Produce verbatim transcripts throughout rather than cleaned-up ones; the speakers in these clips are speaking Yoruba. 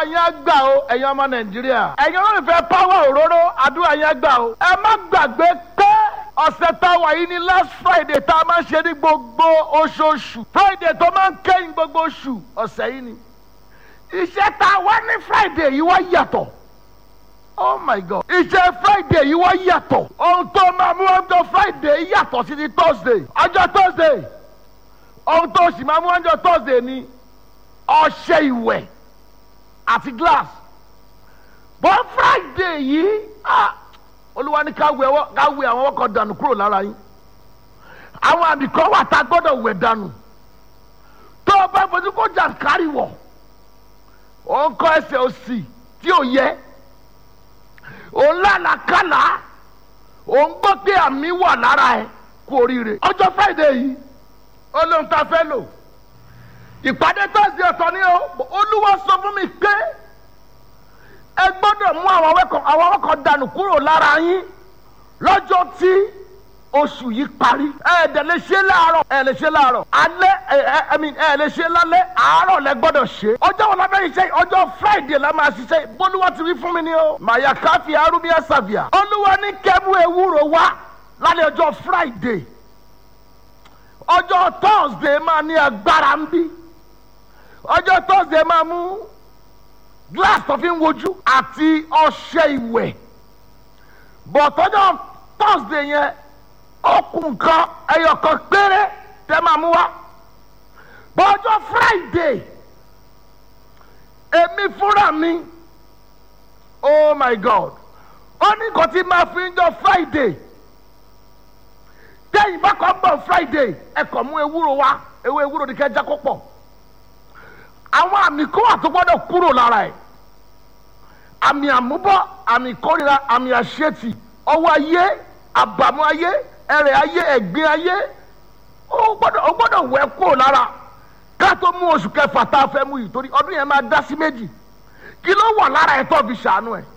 yẹn gbà o ẹ̀yin ọmọ Nàìjíríà. ẹ̀yin olólùfẹ́ power òróró àdúrà yẹn gbà o. ẹ má gbàgbé pé ọ̀sẹ̀ tá a wà yìí ní last Friday tá a máa ń ṣe ní gbogbo oṣooṣù. Friday tó máa ń kẹ́yìn gbogbo oṣù ọ̀sẹ̀ yìí ni. iṣẹ́ tá a wá ní Friday yìí wá yàtọ̀. Oh my God. Iṣẹ́ Friday yìí wá yàtọ̀. Ohun tó máa mú ọjọ́ Friday yàtọ̀ sí ti Thursday. Ọjọ́ Thursday. Ohun tó sì máa mú ọjọ́ Thursday ni ọṣẹ ìwẹ̀ àti glass. Bọ́ Friday yìí, ah, Olúwa ní ká wẹ̀ àwọn ọkọ̀ dànù kúrò lára yín. Àwọn àmì kan wà tá a gbọ́dọ̀ wẹ̀ dànù. Tó o bá fojú kó jàǹkárì wọ̀, ó ń kọ́ ẹsẹ̀ òsì tí ò yẹ. Òun lálàkàlà òun gbọ́ pé àmì wà lára ẹ̀ kú oríire. Ọjọ́ Friday yìí ó lóun ta fẹ́ lò. Ìpàdé Thursday ọ̀tọ̀ ni o. Olúwa sọ fún mi pé ẹ gbọ́dọ̀ mú àwọn ọkọ̀ dànù kúrò lára yín lọ́jọ́ tí oṣù yìí parí. Ẹ dẹ̀ lè ṣe láàárọ̀ ẹ lè ṣe láàárọ̀ alẹ́ ẹ ẹ ẹ lè ṣe lálẹ́ àárọ̀ lẹ gbọ́dọ̀ ṣe. Ọjọ́ wọn lábẹ́ iṣẹ́ ọjọ́ Friday la máa ṣiṣẹ́ bólúwa ti wí fún mi ni o. Màyà káfí arúbíà sàbíà. Olúwa ní kẹ́mú ewúro wá lálẹ́ ọjọ́ Friday. Ọjọ́ Thursday máa ní agbára ń bí. Ọjọ́ Thursday máa mú glass tó fi ń wojú àti ọṣẹ ìwẹ̀. Bọ̀tọ́jọ́ Thursday yẹn okùn kan ẹyọ kan péré tẹ máa mú wá. Bọ́jọ́ Friday èmi fúnra mi oh my God ó ní nǹkan tí máa fi ń jọ Friday tẹ́yìn bá kọ́ bọ̀ Friday ẹ kàn mú ewúro wá ewé ewúro ní kẹjá kó pọ̀. Àwọn àmì kó wà tó gbọ́dọ̀ kúrò lára ẹ̀. Àmì àmúbọ̀ àmì ìkórira àmì àṣetì ọwọ́ ayé àbàmú ayé ẹrẹ̀ ayé ẹ̀gbin ayé ó gbọ́dọ̀ ó gbọ́dọ̀ wẹ̀ kúrò lára ká tó mú oṣù kẹfà tá a fẹ́ mú yìí torí ọdún yẹn máa dá sí méjì. Kí ló wà lára ẹ̀ tó fi ṣàánú ẹ̀?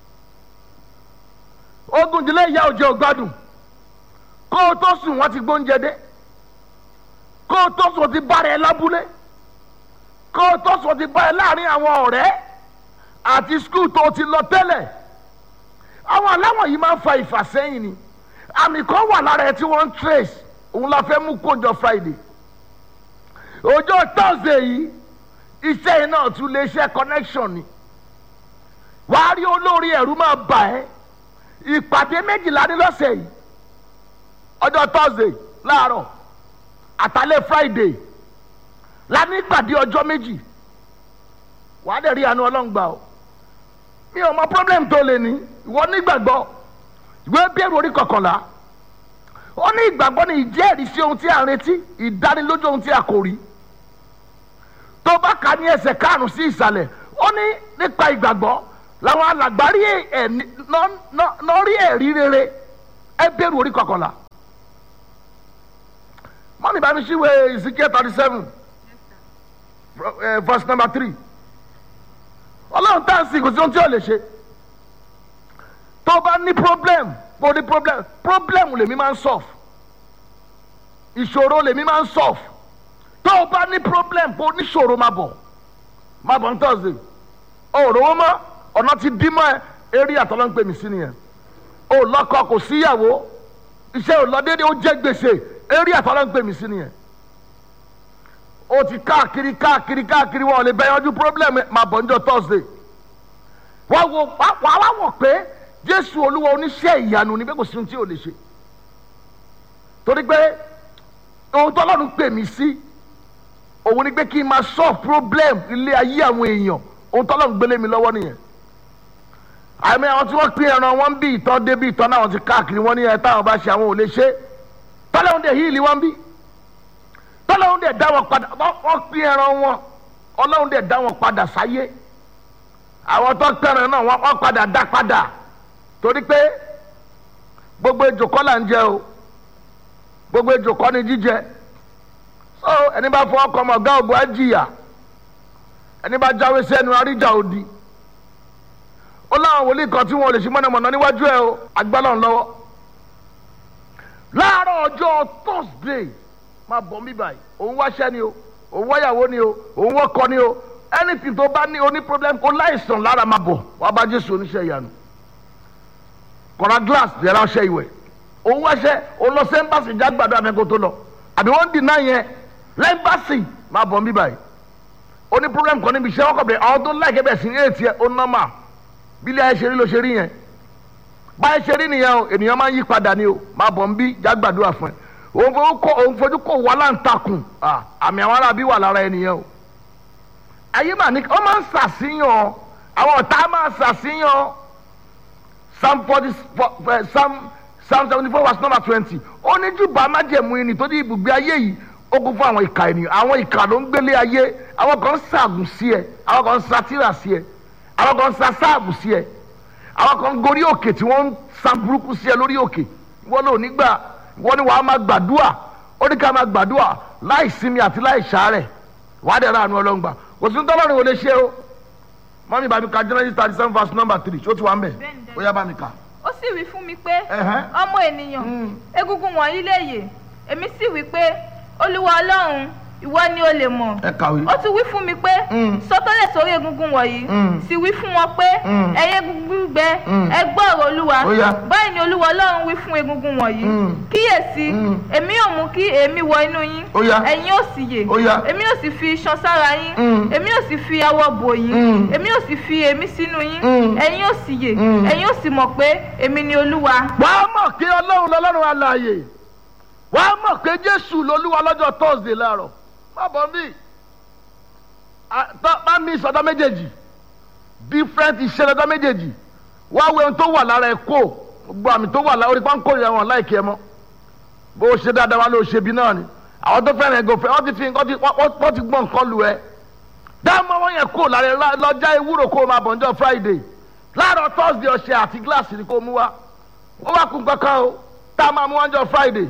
Ogun ìdílé ìyá òjò ògbádùn kó o tó sùn wọ́n ti gbóúnjẹ dé kó o tó sùn wọ́n ti bá rẹ̀ lábúlé kó o tó sùn wọ́n ti bá ẹ láàrin àwọn ọ̀rẹ́ àti skul tó ti lọ tẹ́lẹ̀. Àwọn aláwọ̀ yìí máa ń fa ìfàsẹ́yìn ni. Àmì kan wà lára ẹ tí wọ́n ń trace òun la fẹ́ mú kójọ Friday. Ọjọ́ Thursday yìí iṣẹ́ yìí náà tún lè ṣe connection ni. Wàá rí olórí ẹ̀rú máa bà ẹ́. Ìpàdé méjìlá ní lọ́sẹ̀ yìí. Ọjọ́ Thursday láàárọ̀ àtàlẹ́ Friday la ní ìpàdé ọjọ́ méjì. Wàá dẹ̀ rí àánú Ọlọ́run gbà o. Mi ò mọ problem tó lè ní ìwọ nígbàgbọ́ ìwé bẹ̀rù orí kọkànlá ó ní ìgbàgbọ́ ní ìjẹ́rìí sí ohun tí a ń retí ìdánilójú ohun tí a kò rí. Tó bá kà ní ẹsẹ̀ karùn-ún sí ìsàlẹ̀ ó ní nípa ìgbàgbọ́ làwọn alàgbà rí ẹ̀rí rí ẹ̀rí rere ẹ bẹ̀rù orí kọkànlá. Mọ́mí bá mi ṣíwé Ezekiel thirty seven verse number three. Ọlọ́run tá à ń sìn kò sí ohun tí ò lè ṣe. Tó bá ní problem bó ní problem problem lèmi máa ń solve. Ìṣòro lèmi máa ń solve. Tó bá ní problem bó ní ṣòro máa bọ̀ máa bọ̀ ní Thursday. Òòrò wọn mọ́ ọ̀nà ti dí mọ́ ẹ eré àtọ́lọ́ ń pè mí sí nìyẹn. O lọ́kọ kò síyàwó iṣẹ́ ò lọ déédéé ó jẹ́ gbèsè eré àtọ́lọ́ ń pè mí sí nìyẹn. O ti káàkiri káàkiri káàkiri wọn ò lè bẹ yanjú problem máa bọ̀ níjọ́ Thursday. Wọ́n wo wàá wá wọ̀ pé Jésù Olúwa oníṣẹ́ ìyanu ni bẹ́ẹ̀ kò sí ohun tí ò lè ṣe. Torí pé ohun tó Ọlọ́run pè mí sí òun ni pé kí n máa solve problem ilé ayé àwọn èèyàn ohun tó Ọlọ́run gbélé mi lọ́wọ́ nìyẹn. Àmì àwọn tí wọ́n pín ẹran wọn bí ìtọ́ dé bí ìtọ́ náà wọ́n ti káàkiri wọn ní ẹ̀ táwọn bá ṣe àwọn ò lè ṣe. Tọ́lọ́run dẹ̀ híìlì wọn bí. Ọlọ́run dẹ̀ dá wọn padà wọ́n pín ẹran wọn Ọlọ́run dẹ̀ dá wọn padà sáyé. Àwọn tó pẹ̀rẹ̀ náà wọ́n padà dá padà torí pé gbogbo ejò kọ́ là ń jẹ o gbogbo ejò kọ́ ni jíjẹ. So ẹni bá fọwọ́ kọ́ ọmọ ọ̀gá ògbó á jìyà ẹni bá jáwé sẹ́nu àríjà òdì. Ó láwọn wòlíì kan tí wọn ò lè ṣe mọ̀nàmọ́ná níwájú ẹ o agbálọ̀ ńlọ́wọ́. Láàárọ̀ ọjọ́ Thursday máa bọ̀ mí báyìí òun wáṣẹ́ ni o òun wáyàwó ni o òun wọ́kọ ni o anything tó bá ní oní problem kó láìsàn lára máa bọ̀ wá bá Jésù oníṣẹ́ ìyanu kọ̀ra glass yẹra ọṣẹ ìwẹ̀ òun wáṣẹ òun lọ sí ẹ́mbàsì jágbàdo àfẹ́kọ́ tó lọ àbí wọ́n dì náà yẹn lẹ́mbàsì máa bọ̀ nbí báyìí oní problem kan níbi iṣẹ́ wọ́n kọ̀ bẹ̀rẹ̀ àwọn tó láìkẹ́ bẹ̀ sí ní ètí ẹ̀ ó nọ́mà bílẹ̀ ayé ṣe rí ló ṣe rí yẹn báyìí ṣe rí nìyẹn o ènìyàn máa ń yí padà ni o máa bọ̀ nbí jágbàdo àfẹ́ òun fojú kò wà láǹtakùn àmì àwọn arábí wà lára ènìyàn o ayé mà ní ọ máa ń ṣàṣìyàn àwọn ọ̀tá máa ń ṣàṣìyàn psalm forty psalm psalm seventy four verse number twenty ó ní júbà májẹ̀mú yìí nítorí ibùgbé ayé yìí ó kún fún àwọn ìkà ènìyàn àwọn ìkà ló ń gbélé ayé àwọn kan ń ṣàgùn sí ẹ àwọn kan ń ṣàtìrà sí ẹ àwọn kan ń ṣa sáàbù sí ẹ àwọn kan ń gorí òkè tí wọ́n ń sa burúkú sí ẹ lórí òkè wọ́n lò nígbà wọ́n ní wàá máa gbàdúà ó ní ká máa gbàdúà láì sinmi àti láì ṣàárẹ̀ wàá dẹ̀ ra àánú ọlọ́ngbà kò sí tọ́lọ́run ò lè ṣe o mọ́mí bá mi ka Genesis thirty seven verse number three ṣó ti wà ń bẹ̀ ó yá bá mi kà. ó sì wí fún mi pé ọmọ ènìyàn egungun wọ̀nyí lè yè èmi sì wí pé Olúwa Ọlọ́run ìwọ ni o lè mọ̀. ẹ kàwé. ó tún wí fún mi pé sọtẹ́lẹ̀ sórí egungun wọ̀nyí sì wí fún wọn pé ẹ̀yin egungun gbígbẹ ẹ gbọ́ ọ̀rọ̀ Olúwa báyìí ni Olúwa Ọlọ́run wí fún egungun wọ̀nyí kíyèsí èmi ò mú kí èémí wọ inú yín ẹ̀yin ò sì yè èmi ò sì fi iṣan sára yín èmi ò sì fi awọ bò yín èmi ò sì fi èémí sínú yín ẹ̀yin ò sì yè ẹ̀yin ò sì mọ̀ pé èmi ni Olúwa. wàá mọ̀ kí Ọlọ́run lọ́lọ́run alààyè wàá mọ̀ pé Jésù lolúwa lọ́jọ́ Thursday láàárọ̀ bábọ̀ bí bá mi sọ̀dọ̀ méjèèjì different ìṣẹ̀lẹ̀ ọ̀dọ̀ méjèèjì wá wẹ ohun tó wà lára ẹ̀ kó gbogbo àmì tó wà lára orí pánkó rẹ̀ wọn láìkí ẹ mọ́ bó o ṣe dáadáa wá ló ṣe bí náà ni àwọn tó fẹ́ràn ẹ̀gọ́ fẹ́ wọ́n ti fi nǹkan ti wọ́n ti gbọ́n nǹkan lu ẹ dáàmú wọn yẹn kó lára ẹ lọ́jà ewúro kó o máa bọ̀ ọjọ́ Friday láàárọ̀ Thursday ọṣẹ àti gíláàsì ni kó o mú wá ó wá kún kankan o tá a máa mú ọjọ́ Friday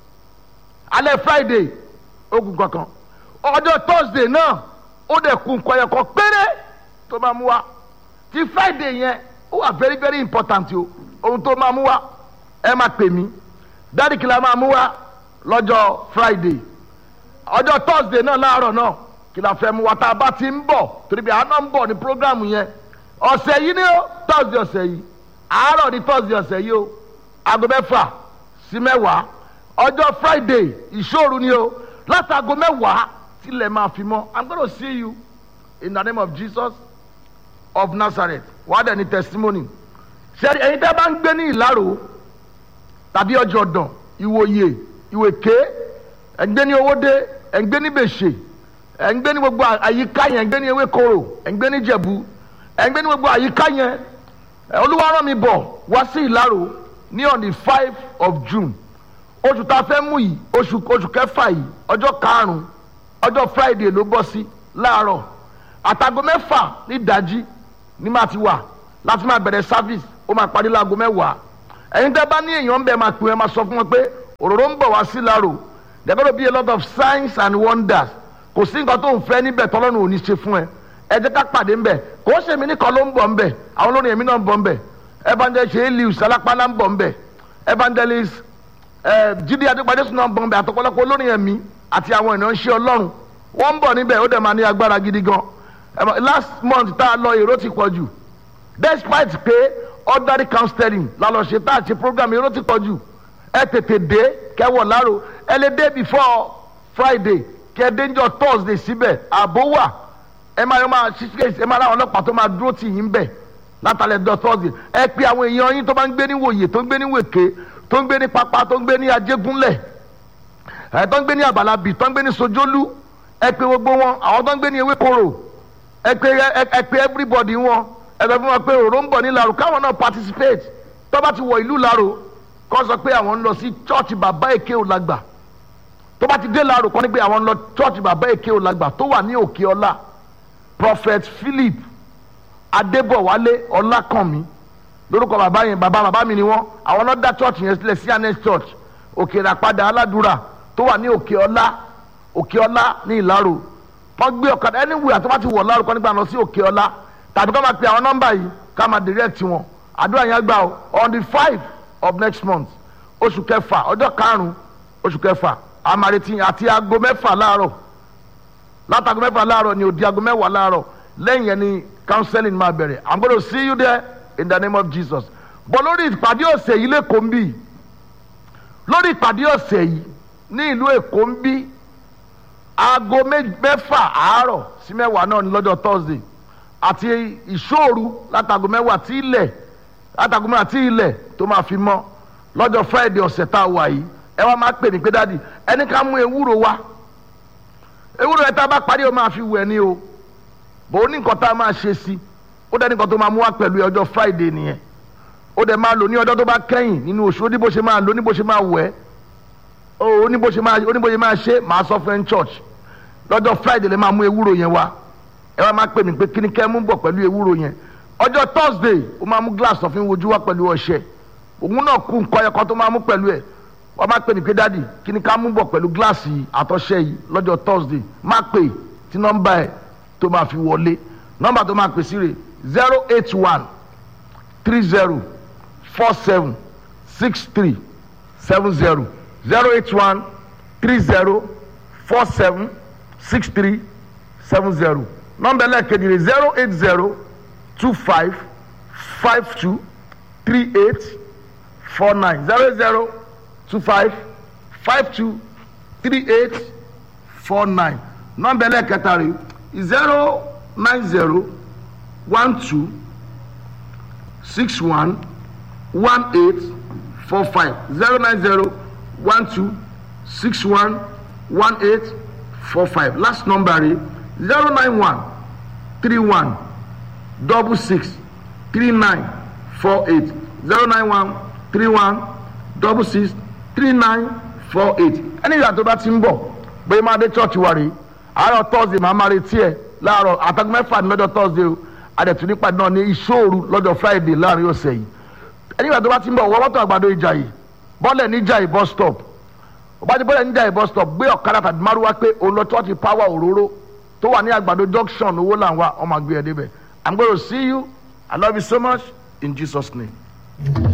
alẹ́ Friday ó kún kankan ọjọ́ Thursday náà ó dẹ̀ kun nǹkan yẹn kan péré tó máa mú wa ti Friday yẹn ó wà very very important o ohun tó máa mú wa ẹ máa pè mí dáàdì kìlá máa mú wa lọ́jọ́ Friday ọjọ́ Thursday náà láàárọ̀ náà kìlá fẹ́ mú wa tá a bá ti ń bọ̀ torí bí àná ń bọ̀ ní program yẹn ọ̀sẹ̀ yìí ni ó Thursday ọ̀sẹ̀ yìí àárọ̀ ní Thursday ọ̀sẹ̀ yìí o aago mẹ́fà sí mẹ́wàá ọjọ́ Friday ìṣòro ni o látago mẹ́wàá tilẹ̀ máa fi mọ́. I'm going to see you in the name of Jesus of Nazareth. Wàá dẹ̀ ní testimony. Ṣé ẹ̀yin tẹ́ bá ń gbé ní Ìlárò tàbí ọjọ́ ọ̀dàn Ìwòye Ìwèké ẹ̀ ń gbé ní Owódé ẹ̀ ń gbé ní Bèṣè ẹ̀ ń gbé ní gbogbo àyíká yẹn ẹ̀ ń gbé ní Ewékòró ẹ̀ ń gbé ní Jẹ̀bú ẹ̀ ń gbé ní gbogbo àyíká yẹn Olúwa rán mi bọ̀ wá sí Ìlárò ní on the five of June oṣù tá a fẹ́ mú yìí oṣù oṣù kẹfà yìí ọjọ́ karùn-ún ọjọ́ Friday ló bọ́ sí láàárọ̀ àtàgọ́ mẹ́fà ní ìdájí ní máa ti wà láti máa bẹ̀rẹ̀ service ó máa parí láago mẹ́wàá ẹ̀yin tẹ́ bá ní èèyàn ń bẹ̀ máa pè é máa sọ fún wọn pé òróró ń bọ̀ wá sí láàárọ̀ there gonna be a lot of signs and wonders kò sí nǹkan tó ń fẹ́ níbẹ̀ tọ́lọ́run ò ní ṣe fún ẹ ẹ jẹ́ ká pàdé ńbẹ̀ kò ó ṣe mí nìkan ló ń bọ̀ ńbẹ̀ àwọn olórin èmi náà ń bọ̀ ńbẹ̀ evangelist ṣe é liu sálápálá ń bọ̀ ńbẹ̀ evangelist Jídé Adégbadé sùn náà ń bọ̀ ńbẹ̀ àtọ̀pọ̀lọpọ̀ olórin ẹ̀mí àti àwọn ìránṣẹ́ Ọlọ́run wọ́n ń bọ̀ níbẹ̀ ó dẹ̀ máa ní agbára gidi gan last month tá a lọ èrò ti pọ̀ jù despite pé ordinary counseling la lọ ṣe tá a ṣe program èrò ti pọ̀ jù ẹ tètè dé kẹwọ̀ láàrò ẹ lè dé before Friday kẹ dénjọ Thursday síbẹ̀ ààbò wà ẹ máa yọ máa ṣiṣẹ́ ẹ máa ráwọn ọlọ́pàá tó máa dúró tì yín bẹ̀ látàlẹ́ dọ Thursday ẹ pe àwọn èèyàn yín tó bá ń gbé ní Wòye tó ń gbé ní Wèké tó ń gbé ní Pápá tó ń gbé ní Ajégúnlẹ̀ ẹ tó ń gbé ní Àbàlàbí tó ń gbé ní Sojolu ẹ pè gbogbo wọn àwọn tó ń gbé ní Ewékòró ẹ pè ẹ pè everybody wọn ẹ sọ fún wọn pé òró ń bọ̀ ní Ìlárò káwọn náà participate tó bá ti wọ ìlú Ìlárò kọ́ sọ pé àwọn ń lọ sí church Bàbá Èké Òlàgbà tó bá ti dé Ìlárò kọ́ ni pé àwọn ń lọ church Bàbá Èké Òlàgbà tó wà ní Òkè Ọlá Prophet Philip Adébọ̀wálé Ọlákànmí lórúkọ bàbá yẹn bàbá bàbá mi ni wọn àwọn náà dá church yẹn sílẹ̀ sí Anes church Òkè Ìràpadà Aládùúrà tó wà ní Òkè Ọlá Òkè Ọlá ní Ìlárò wọ́n gbé ọ̀kadà anywhere àti wọ́n ti wọ̀ Ìlárò kọ́ nígbà lọ sí Òkè Ọlá tàbí ká máa pe àwọn nọ́mbà yìí ká máa direct wọn àdúrà yẹn gbà ó on the five of next month oṣù kẹfà ọjọ́ karùn-ún oṣù kẹfà amareti àti aago mẹ́fà láàárọ̀ látago mẹ́fà láàárọ̀ ni òdi ago mẹ́wàá láàárọ̀ lẹ́yìn yẹn ni counseling máa bẹ̀rẹ̀. I'm going to see you there in the name of Jesus. bọ́ lórí ìpàdé ọ̀sẹ̀ yìí lẹ́kọ̀ọ́ ń bì lórí ìpàdé ọ̀sẹ̀ yìí ní ìlú Èkó ń bí aago mẹ́fà àárọ̀ sí mẹ́wàá náà ní lọ́jọ́ Thursday àti ìṣòru látago mẹ́wàá tí ilẹ̀ látago mẹ́wàá tí ilẹ̀ tó máa fi mọ́ lọ́jọ́ Friday ọ̀sẹ̀ tá a wà yìí ẹ wá máa pè ní pé dádì ẹni ká mú ewúro wá ewúro ẹ tá a bá parí o máa fi wẹ̀ ni o bò ó ní nǹkan tá a máa ṣe sí ó dẹ́ nǹkan tó máa mú wá pẹ̀lú ọjọ́ Friday nìyẹn ó dẹ̀ máa lò ní ọjọ́ tó bá kẹ́yìn nínú oṣù ó ní bó ṣe máa lò ó ní bó ṣe máa wẹ̀ ó ní bó ṣe máa ó ní bó ṣe máa ṣe máa sọ fún ẹ ní church lọ́jọ́ Friday lè máa mú ewúro yẹn wá ẹ wá máa pè mí pé kí ni kẹ́ mú bọ̀ pẹ̀lú ewúro yẹn ọjọ́ Thursday ó máa mú glass ọ̀fin wojú wá pẹ̀lú ọṣẹ òun náà kú nǹkan ẹ̀kọ́ tó máa mú pẹ̀lú ẹ̀ wọ́n máa pè mí pé dádì kí ni ká mú bọ̀ pẹ̀lú gíláàsì yìí àtọṣẹ yìí lọ́jọ́ Thursday máa pè tí nọ́mbà ẹ̀ tó máa fi wọlé nọ́mbà tó máa pè sí rẹ̀ zero eight one three zero four seven six three seven zero zero eight one three zero four seven six three seven zero nọ́mbà ẹlẹ́ẹ̀kejì rẹ̀ zero eight zero two five five two three eight four nine zero zero two five five two three eight four nine nọ́mbà ẹlẹ́ẹ̀kẹta rẹ̀ zero nine zero one two six one one eight four five zero nine zero one two six one one eight four five last number rẹ̀ zero nine one three one double six three nine four eight zero nine one three one double six three nine four eight ẹni ìyá tó bá ti ń bọ̀ bóyá máa dé church wa rèé àárọ̀ Thursday máa máa retí ẹ̀ láàárọ̀ àtàgùn mẹ́fà ní lọ́jọ́ Thursday o àdẹ̀tún nípa náà ní ìṣòro lọ́jọ́ Friday láàrin ọ̀sẹ̀ yìí ẹni ìyá tó bá ti ń bọ̀ wọ́n mọ́tò àgbàdo Ìjàyè bọ́lẹ̀ ní Ìjàyè bus stop ọba ti bọ́lẹ̀ ní Ìjàyè bus stop gbé ọ̀kadà tàbí márùwá pé òun lọ church power òróró tó wà ní àgbàdo junction owó làwọn ọmọ àgbẹ̀ ẹ̀ débẹ̀ I'm going to see you I love you so much in Jesus' name.